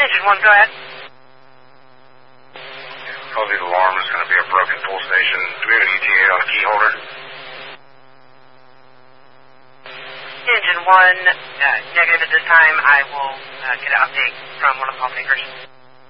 Engine 1, go ahead. Probably the alarm is going to be a broken pull station. Do we have an ETA on the key holder? Engine 1, negative at this time. I will get an update from one of the call takers.